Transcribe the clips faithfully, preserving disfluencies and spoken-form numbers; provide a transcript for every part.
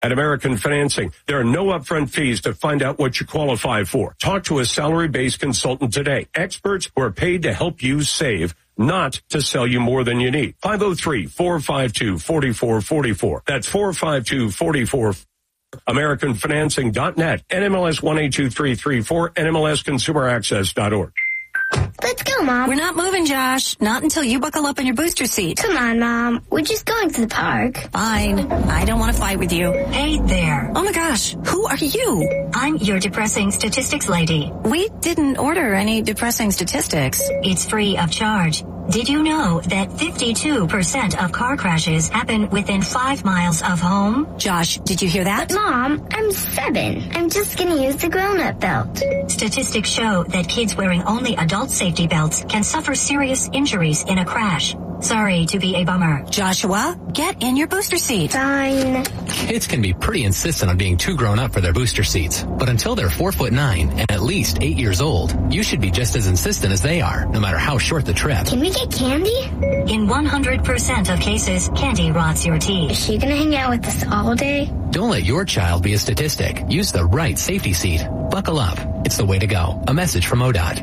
At American Financing, there are no upfront fees to find out what you qualify for. Talk to a salary-based consultant today. Experts who are paid to help you save, not to sell you more than you need. five oh three, four five two, four four four four. That's four five two, four four four four. American Financing dot net, N M L S one eight two three three four, N M L S consumer access dot org. Let's go, Mom. We're not moving, Josh. Not until you buckle up in your booster seat. Come on, Mom. We're just going to the park. Fine. I don't want to fight with you. Hey there. Oh my gosh. Who are you? I'm your depressing statistics lady. We didn't order any depressing statistics. It's free of charge. Did you know that fifty-two percent of car crashes happen within five miles of home? Josh, did you hear that? But Mom, I'm seven. I'm just going to use the grown-up belt. Statistics show that kids wearing only adult safety belts can suffer serious injuries in a crash. Sorry to be a bummer. Joshua, get in your booster seat. Fine. Kids can be pretty insistent on being too grown up for their booster seats. But until they're four foot nine and at least eight years old, you should be just as insistent as they are, no matter how short the trip. Can we get candy? In one hundred percent of cases, candy rots your teeth. Is she going to hang out with us all day? Don't let your child be a statistic. Use the right safety seat. Buckle up. It's the way to go. A message from O D O T.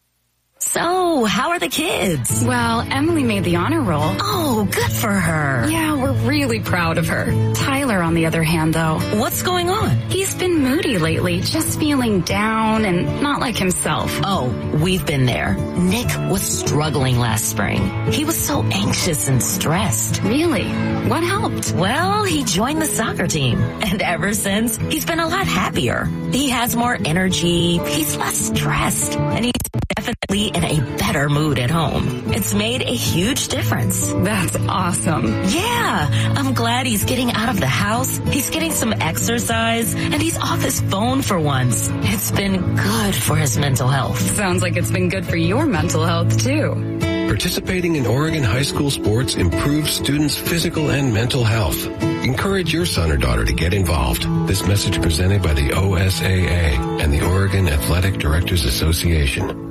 So, how are the kids? Well, Emily made the honor roll. Oh, good for her. Yeah, we're really proud of her. Tyler, on the other hand, though. What's going on? He's been moody lately, just feeling down and not like himself. Oh, we've been there. Nick was struggling last spring. He was so anxious and stressed. Really? What helped? Well, he joined the soccer team. And ever since, he's been a lot happier. He has more energy, he's less stressed, and he's definitely in a better mood at home. It's made a huge difference. That's awesome. Yeah, I'm glad he's getting out of the house, he's getting some exercise, and he's off his phone for once. It's been good for his mental health. Sounds like it's been good for your mental health, too. Participating in Oregon high school sports improves students' physical and mental health. Encourage your son or daughter to get involved. This message presented by the O S A A and the Oregon Athletic Directors Association.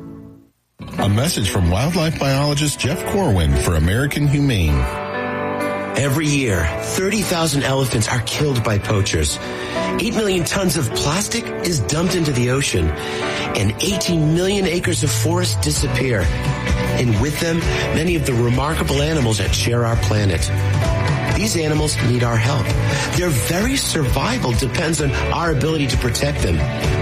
A message from wildlife biologist Jeff Corwin for American Humane. Every year, thirty thousand elephants are killed by poachers. eight million tons of plastic is dumped into the ocean, and eighteen million acres of forest disappear. And with them, many of the remarkable animals that share our planet. These animals need our help. Their very survival depends on our ability to protect them.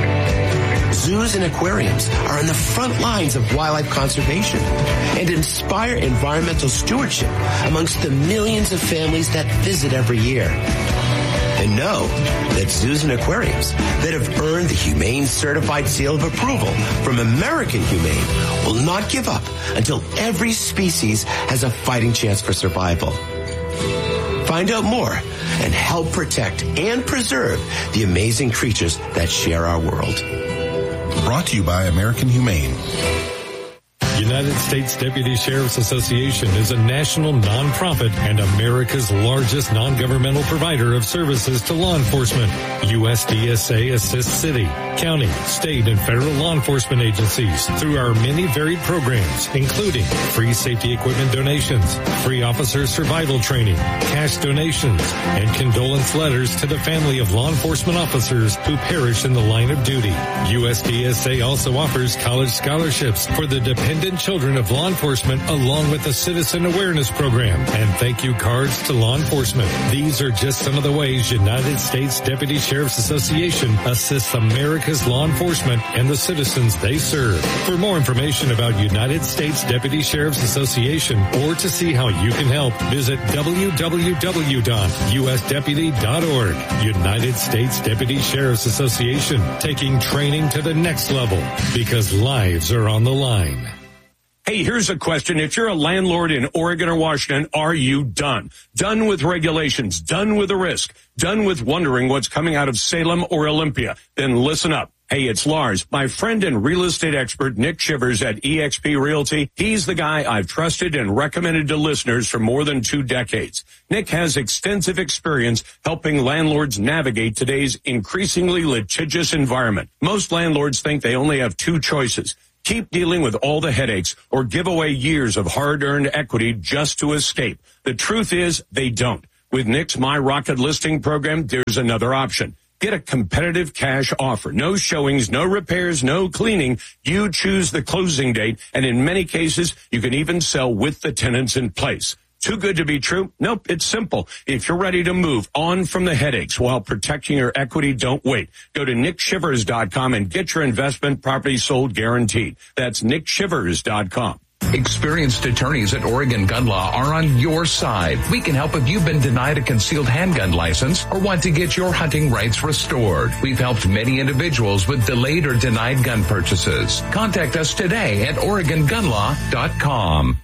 Zoos and aquariums are on the front lines of wildlife conservation and inspire environmental stewardship amongst the millions of families that visit every year. And know that zoos and aquariums that have earned the Humane Certified Seal of Approval from American Humane will not give up until every species has a fighting chance for survival. Find out more and help protect and preserve the amazing creatures that share our world. Brought to you by American Humane. United States Deputy Sheriff's Association is a national nonprofit and America's largest non-governmental provider of services to law enforcement. U S D S A assists city, county, state, and federal law enforcement agencies through our many varied programs, including free safety equipment donations, free officer survival training, cash donations, and condolence letters to the family of law enforcement officers who perish in the line of duty. U S D S A also offers college scholarships for the dependent children of law enforcement, along with the Citizen Awareness Program and thank you cards to law enforcement. These are just some of the ways United States Deputy Sheriff's Association assists America's law enforcement and the citizens they serve. For more information about United States Deputy Sheriff's Association or to see how you can help, visit w w w dot u s deputy dot org. United States Deputy Sheriff's Association, taking training to the next level because lives are on the line. Hey, here's a question. If you're a landlord in Oregon or Washington, are you done? Done with regulations, done with the risk, done with wondering what's coming out of Salem or Olympia? Then listen up. Hey, it's Lars, my friend and real estate expert, Nick Shivers at E X P Realty. He's the guy I've trusted and recommended to listeners for more than two decades. Nick has extensive experience helping landlords navigate today's increasingly litigious environment. Most landlords think they only have two choices: keep dealing with all the headaches or give away years of hard-earned equity just to escape. The truth is they don't. With Nick's My Rocket listing program, there's another option. Get a competitive cash offer. No showings, no repairs, no cleaning. You choose the closing date, and in many cases, you can even sell with the tenants in place. Too good to be true? Nope, it's simple. If you're ready to move on from the headaches while protecting your equity, don't wait. Go to nick shivers dot com and get your investment property sold guaranteed. That's nick shivers dot com. Experienced attorneys at Oregon Gun Law are on your side. We can help if you've been denied a concealed handgun license or want to get your hunting rights restored. We've helped many individuals with delayed or denied gun purchases. Contact us today at oregon gun law dot com.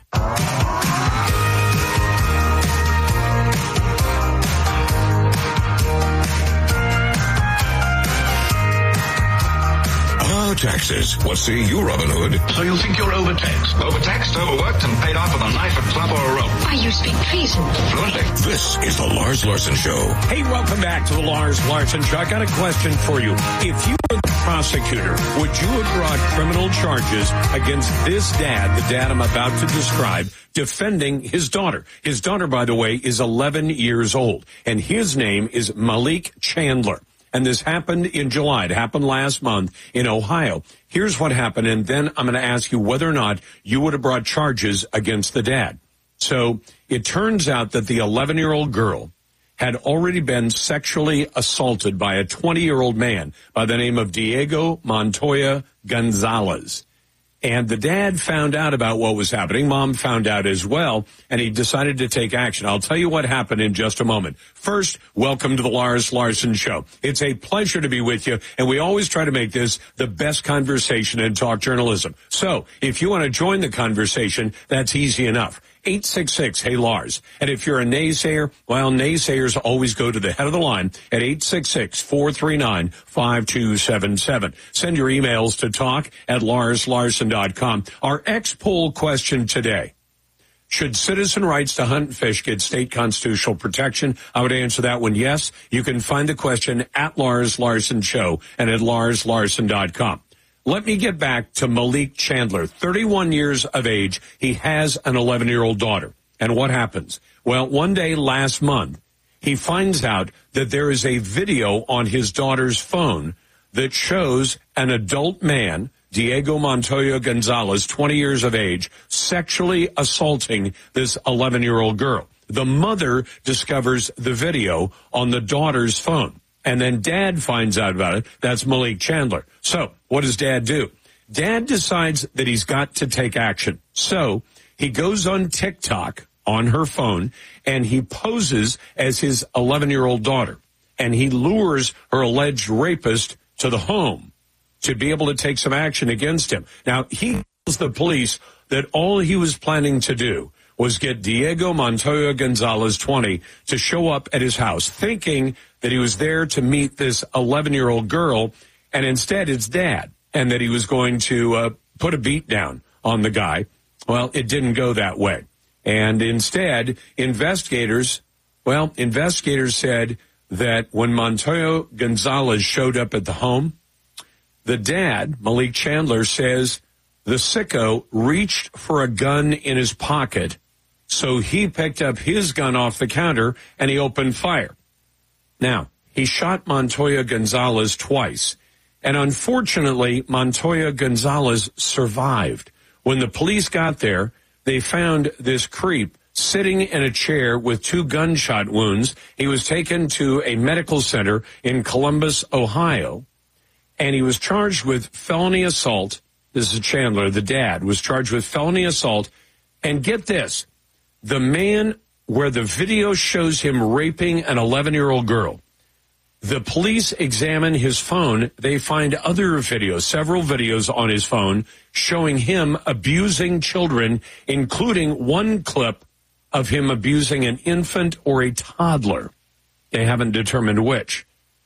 Taxes. What say you, Robin Hood? So you think you're overtaxed, overtaxed, overworked, and paid off with a knife, a club, or a rope? Why, you speak treason. Fluently. This is the Lars Larson Show. Hey, welcome back to the Lars Larson Show. I got a question for you. If you were the prosecutor, would you have brought criminal charges against this dad, the dad I'm about to describe, defending his daughter? His daughter, by the way, is eleven years old, and his name is Malik Chandler. And this happened in July. It happened last month in Ohio. Here's what happened, and then I'm going to ask you whether or not you would have brought charges against the dad. So it turns out that the eleven-year-old girl had already been sexually assaulted by a twenty-year-old man by the name of Diego Montoya Gonzalez. And the dad found out about what was happening. Mom found out as well, and he decided to take action. I'll tell you what happened in just a moment. First, welcome to the Lars Larson Show. It's a pleasure to be with you, and we always try to make this the best conversation in talk journalism. So, if you want to join the conversation, that's easy enough. eight six six, hey Lars. And if you're a naysayer, well, naysayers always go to the head of the line at eight six six, four three nine, five two seven seven. Send your emails to talk at lars larson dot com. Our X-poll question today: should citizen rights to hunt and fish get state constitutional protection? I would answer that one yes. You can find the question at Lars Larson Show and at lars larson dot com. Let me get back to Malik Chandler, thirty-one years of age. He has an eleven-year-old daughter. And what happens? Well, one day last month, he finds out that there is a video on his daughter's phone that shows an adult man, Diego Montoya Gonzalez, twenty years of age, sexually assaulting this eleven-year-old girl. The mother discovers the video on the daughter's phone. And then dad finds out about it. That's Malik Chandler. So what does dad do? Dad decides that he's got to take action. So he goes on TikTok on her phone and he poses as his eleven-year-old daughter. And he lures her alleged rapist to the home to be able to take some action against him. Now, he tells the police that all he was planning to do was get Diego Montoya Gonzalez, twenty, to show up at his house, thinking that he was there to meet this eleven-year-old girl, and instead it's dad, and that he was going to uh, put a beat down on the guy. Well, it didn't go that way. And instead, investigators, well, investigators said that when Montoya Gonzalez showed up at the home, the dad, Malik Chandler, says the sicko reached for a gun in his pocket. So he picked up his gun off the counter and he opened fire. Now, he shot Montoya Gonzalez twice. And unfortunately, Montoya Gonzalez survived. When the police got there, they found this creep sitting in a chair with two gunshot wounds. He was taken to a medical center in Columbus, Ohio, and he was charged with felony assault. This is Chandler, the dad, was charged with felony assault. And get this. The man where the video shows him raping an eleven-year-old girl, the police examine his phone. They find other videos, several videos on his phone showing him abusing children, including one clip of him abusing an infant or a toddler. They haven't determined which.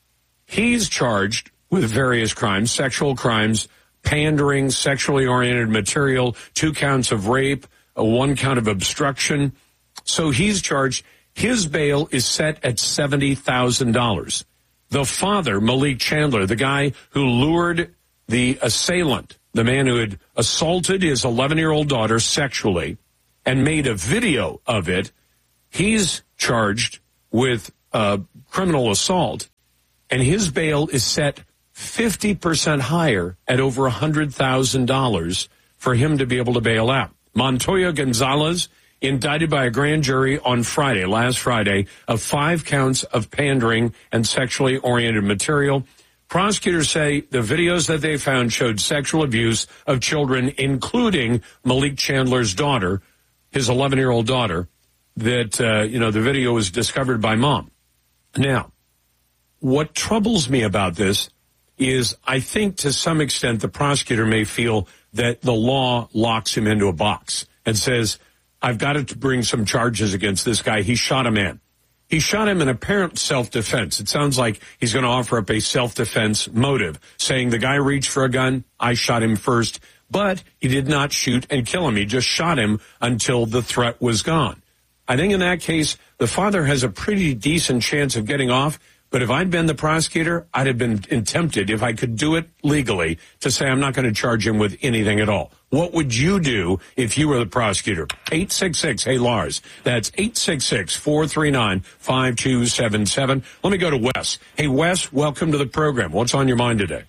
He's charged with various crimes, sexual crimes, pandering, sexually oriented material, two counts of rape, a one count of obstruction. So he's charged. His bail is set at seventy thousand dollars. The father, Malik Chandler, the guy who lured the assailant, the man who had assaulted his eleven-year-old daughter sexually and made a video of it, he's charged with uh, criminal assault, and his bail is set fifty percent higher at over one hundred thousand dollars for him to be able to bail out. Montoya Gonzalez, indicted by a grand jury on Friday, last Friday, of five counts of pandering and sexually oriented material. Prosecutors say the videos that they found showed sexual abuse of children, including Malik Chandler's daughter, his eleven-year-old daughter, that, uh, you know, the video was discovered by mom. Now, what troubles me about this is I think to some extent the prosecutor may feel that the law locks him into a box and says, I've got to bring some charges against this guy. He shot a man. He shot him in apparent self-defense. It sounds like he's going to offer up a self-defense motive, saying the guy reached for a gun, I shot him first, but he did not shoot and kill him. He just shot him until the threat was gone. I think in that case, the father has a pretty decent chance of getting off. But if I'd been the prosecutor, I'd have been tempted, if I could do it legally, to say I'm not going to charge him with anything at all. What would you do if you were the prosecutor? eight six six, hey, Lars. That's eight six six, four three nine, five two seven seven. Let me go to Wes. Hey, Wes, welcome to the program. What's on your mind today?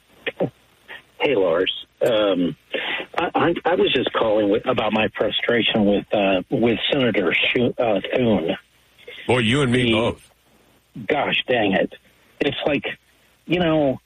Hey, Lars. Um, I, I, I was just calling with, about my frustration with uh, with Senator Sh- uh, Thune. Boy, you and me the, both. Gosh dang it. It's like, you know,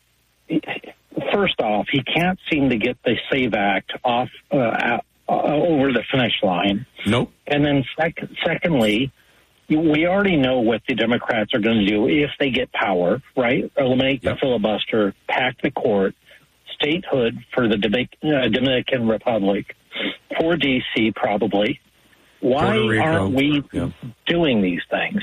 first off, he can't seem to get the SAVE Act off uh, uh, over the finish line. Nope. And then sec- secondly, we already know what the Democrats are going to do if they get power, right? Eliminate yep. the filibuster, pack the court, statehood for the uh, Dominican Republic, for D C probably. Why aren't we yeah. doing these things?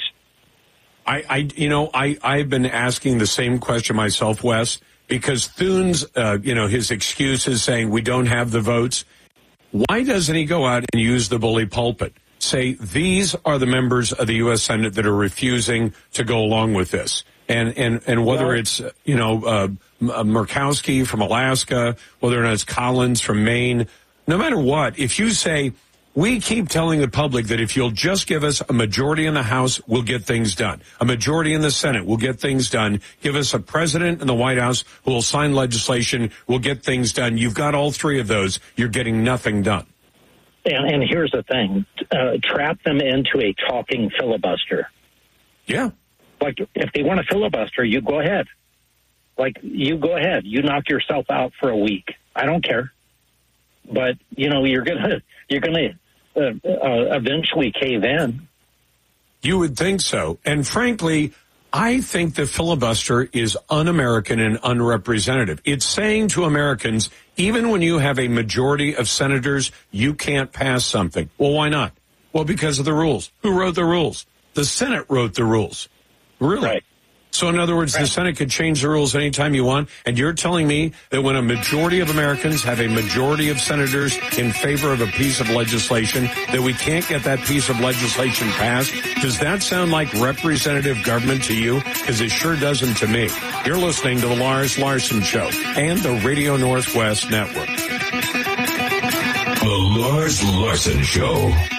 I, I, you know, I, I've been asking the same question myself, Wes, because Thune's, uh, you know, his excuse is saying we don't have the votes. Why doesn't he go out and use the bully pulpit? Say, these are the members of the U S Senate that are refusing to go along with this. And, and, and whether well, it's, you know, uh, Murkowski from Alaska, whether or not it's Collins from Maine, no matter what, if you say, we keep telling the public that if you'll just give us a majority in the House, we'll get things done. A majority in the Senate, we'll get things done. Give us a president in the White House who will sign legislation, we'll get things done. You've got all three of those. You're getting nothing done. And, and here's the thing. Uh, trap them into a talking filibuster. Yeah. Like, if they want to filibuster, you go ahead. Like, you go ahead. You knock yourself out for a week. I don't care. But, you know, you're going to, you're going to, Uh, uh, eventually cave in. You would think so. And frankly, I think the filibuster is un-American and unrepresentative. It's saying to Americans, even when you have a majority of senators, you can't pass something. Well, why not? Well, because of the rules. Who wrote the rules? The Senate wrote the rules. Really? Right. So in other words, right. the Senate could change the rules anytime you want, and you're telling me that when a majority of Americans have a majority of senators in favor of a piece of legislation, that we can't get that piece of legislation passed? Does that sound like representative government to you? Because it sure doesn't to me. You're listening to the Lars Larson Show and the Radio Northwest Network. The Lars Larson Show.